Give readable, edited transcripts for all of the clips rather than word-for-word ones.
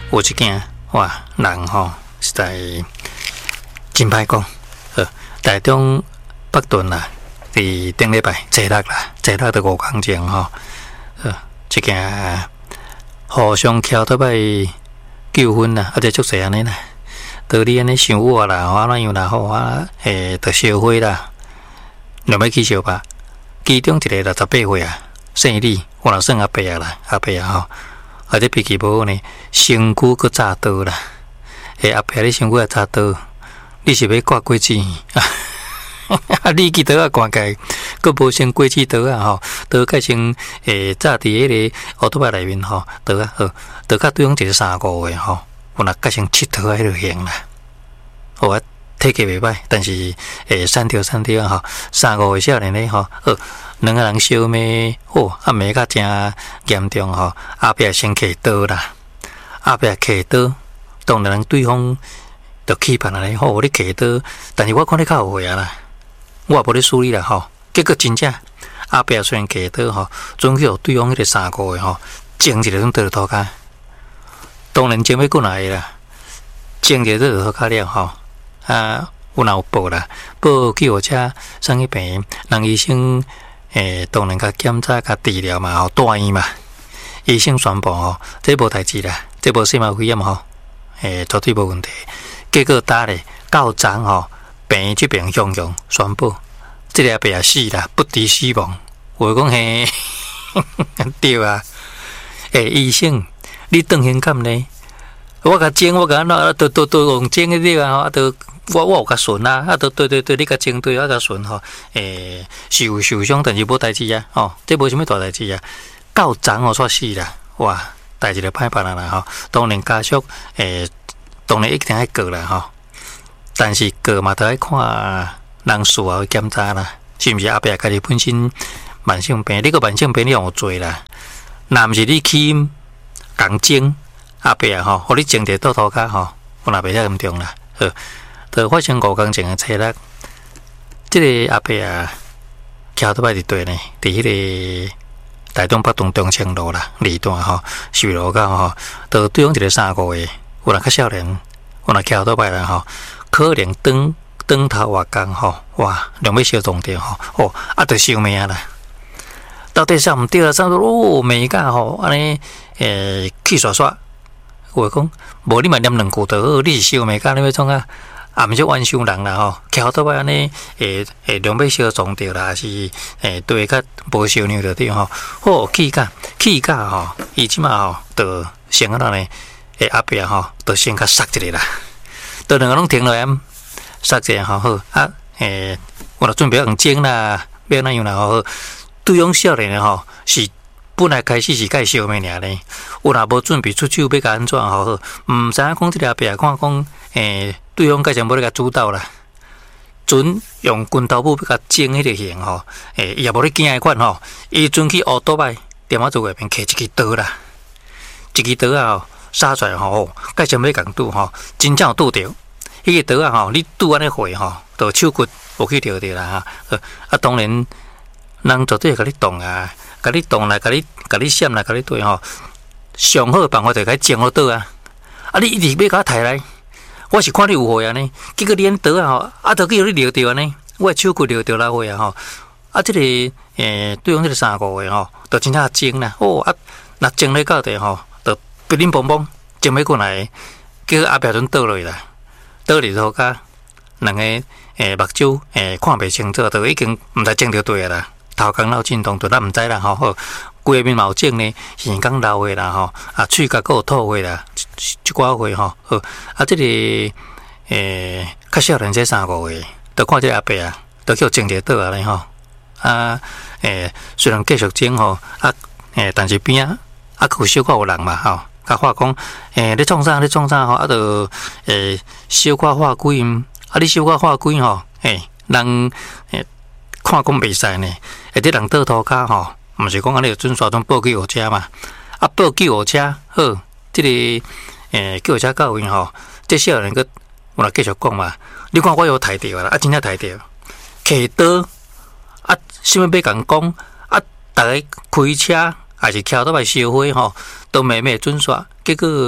有一件哇，人吼实在真歹讲。台中北屯啦，伫顶礼拜坐落啦，坐落到5工前吼，一件互相敲倒摆纠纷啦，这足侪安尼啦。道理安尼想我啦，安怎样啦，好着烧火啦，两要去烧吧。其中一个68岁啊，姓李，我若算阿伯啊啦，阿伯啊吼，这脾气无好呢，身躯搁炸刀啦。阿伯你身躯也炸刀，你是要挂鬼子？你去刀啊挂起，搁无先过去刀啊吼，刀改成炸伫迄个奥多巴内面吼，刀啊刀甲对方一个3-5个吼，有若改成7刀迄落型啦。我体格袂歹，但是3条啊吼，3-5个少年咧吼，两个人烧灭，骂甲真严重吼，后壁先摕刀啦，后壁摕刀，当然对方就气愤啦，吼你摕刀，但是我看你较后悔啊啦。我也无咧处理啦吼，结果真正后壁虽然摕刀吼，准去互对方迄个3-5个吼，整一个种倒涂骹，当然整要过来啦，整一个倒涂骹了吼，有若有报啦，报救护车送去病院，人医生当然甲检查甲治疗嘛吼，大医嘛，医生宣布吼，这无代志啦，这无心脑肺炎吼，绝对无问题。结果打咧到昨吼。病院这边向宣布，这个阿伯也死啦，不敌死亡。我讲嘿，对啊，医生，你当现干呢？我甲整，我甲那都用整个对啊，我有甲顺啊，对，你甲整对，我甲顺吼，受伤，但是无代志啊，吼，这无啥物大代志啊。到昨吼煞死啦，哇，代志就歹办啦吼。当然家属当然一定爱过啦吼。但是个嘛，都要看人事后检查啦，是毋是阿伯家己本身慢性病？你个慢性病你有做啦，若毋是你起共整阿伯吼，互你整着倒涂骹吼，我若袂遐严重啦。就发生5工前的车啦，这个阿伯徛倒摆伫对呢，伫迄个台中北屯中清路啦，二段吼，寿路口吼，就对方一个3-5个，有若较少年，有若徛倒摆啦吼。可能灯头活工吼，哇，两要烧重着吼，就烧命啦。到底是毋对啦？差不多美甲吼，安尼气刷刷。我讲，无你嘛念2句就好，你是烧美甲，你要创啊？毋是冤伤人啦吼，徛倒摆安尼两要烧重着啦，还是对甲无烧牛着对吼。好气甲吼，伊即马吼，就先安尼阿伯吼，就先甲杀一个啦。都两个拢停落来，杀者吼好我若准备用整啦，要哪样啦好。对方少年吼是本来开始是介烧咩尔呢？有若无准备出手要甲安怎好，毋知影讲即个别看讲对方介绍无咧甲主导啦，准用拳头部要甲整迄个型吼，伊也无咧惊迄款吼，伊准去乌倒摆踮仔做下面摕一支刀啦，一支刀啊吼。杀出来吼，介绍要共拄吼，真正有拄着。迄个刀啊吼，你拄安尼回吼，就手骨无去着啦哈。当然，人绝对会甲你动啊，甲你动来，甲你闪来，甲你对吼。上好的办法就甲你整好倒啊。你一直要甲我抬来，我是看你有会安尼，结果你安刀啊吼，就叫你撩着安尼，我的手骨撩着来回啊吼。这个对方这个3-5个吼，就真正整啦。若整咧到地吼。乒乒乓乓，整要过来，叫阿伯阵倒落去啦，倒伫涂骹，两个目睭看袂清楚，就已经毋知整着对啦。头壳脑震动，就咱毋知啦吼。好，规面嘛有整呢，耳孔流血啦吼，喙角有吐血啦，一寡血吼。好，这个较少年这3-5个，就看这阿伯啊，就叫整着倒啊咧吼。虽然继续整吼，但是边啊，有小可有人嘛吼。甲话讲，你创啥吼？就小可化鬼，你小可化鬼吼，人看讲袂使呢，啲人倒涂骹吼，毋是讲安尼准刷准报救护车嘛？报救护车好，这个救护车到位吼，这少年个我来继续讲嘛。你看我有抬着啦，真正抬着，摕刀啥物要共讲大家开车。还是徛倒来烧火吼，都慢慢准煞，结果毋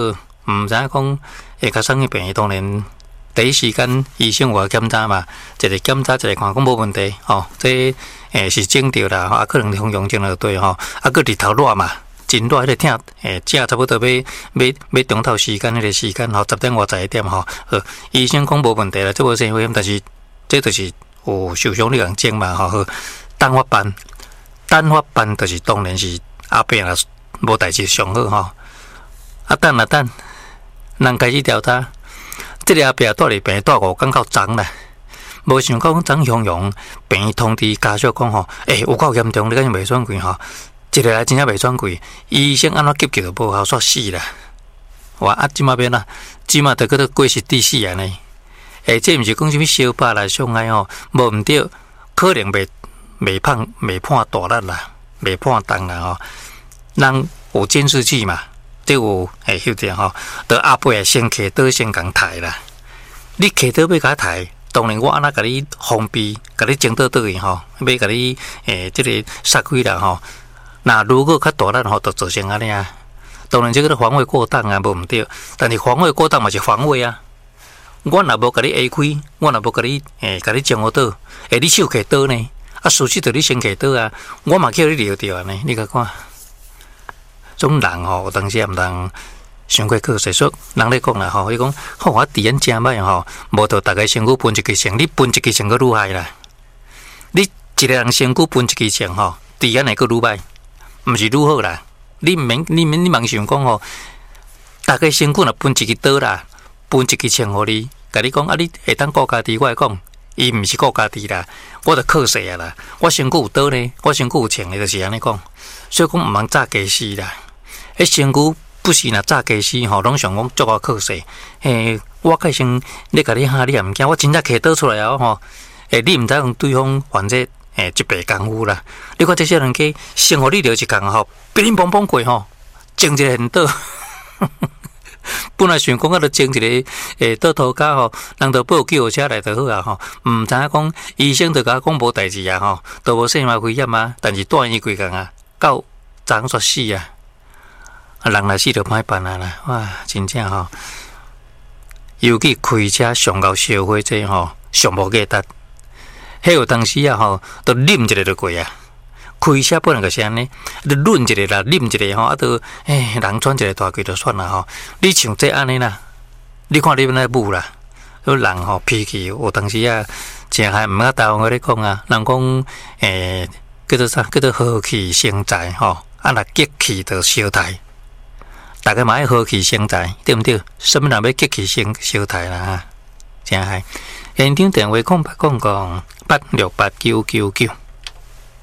毋知影讲会甲啥物病，当然第一时间医生有检查嘛，一个检查一个看讲无问题吼，这是正着啦，啊可能风阳症就对吼，啊个日头热嘛。真热，迄个疼，正差不多要中昼时间迄个时间吼，10:21吼，医生讲无问题啦，这无生危险，但是这就是有受伤你人种嘛吼，单发班就是当然是后壁啦，无代志上好吼。啊等，人开始调查，这个后壁住咧病住5天到昨啦，无想到昨雄雄病院通知家属讲吼，有够严重，你敢袂转过吼？一个来真正袂转过，医生安怎急救都无效，煞死啦！哇啊，即马变啦，即马得搁过失致死安尼。这毋是讲什物小巴来伤害吼，无毋对，可能未判大力啦，未判重啦吼。人有监视器嘛，这有晓得吼，到后背先骑倒先共抬啦。你骑倒要甲抬，当然我安那甲你封闭，甲你整倒去吼，要甲你这个杀开啦吼。那如果较大力吼，就造成安尼啊。当然，这个防卫过当啊，无毋对。但是防卫过当嘛是防卫啊。我若无甲你下开，我若无甲你甲你将我倒，你手摕倒呢？啊，事实着你先摕倒啊，我嘛叫你留着安尼。你甲看，种人吼，有当时也毋通伤过靠势。所以人咧讲啦吼，伊讲好我治安真歹吼，无着大家身躯分一支枪，你分一支枪佫愈害啦。你一个人身躯分一支枪吼，治安会佫愈歹。毋是愈好啦，你茫想讲吼，大家身躯若分一支刀啦，分一支枪互你，甲你讲啊，你会当顾家己，我会讲，伊毋是顾家己啦，我着靠势啊啦，我身躯有刀呢，我身躯有枪呢，就是安尼讲，所以讲毋通炸家死啦，迄身躯不是若炸家死吼，拢想讲足我靠势，我改先咧甲你吓，你也毋惊，我真正摕刀出来啊吼，你毋知用对方犯这。一白功夫啦！你看这些人家生活你就一工吼，乒乒乓乓过吼，争一个很倒。本来想讲啊，着争一个倒涂骹吼，人着报救护车来就好啊吼。毋知影讲医生着甲讲无代志啊吼，都无生命危险啊，但是断伊规工啊，到昨煞死啊！人来死着歹办啊啦！哇，真正吼，尤其开车上到烧火这吼，上无价值。迄有当时啊吼，都啉一个就过啊。开车本来就是安尼，你润一个啦，啉一个吼，啊都人喘一个大气就算啦吼。你像这安尼啦，你看你要来舞啦，人吼脾气有当时啊，真还毋晓台湾话咧讲啊，人讲叫做啥？叫做和气生财吼，啊若激气就烧台。大家嘛爱和气生财，对毋对？什么人要激气烧台啦哈？真还。现场电话0800868999。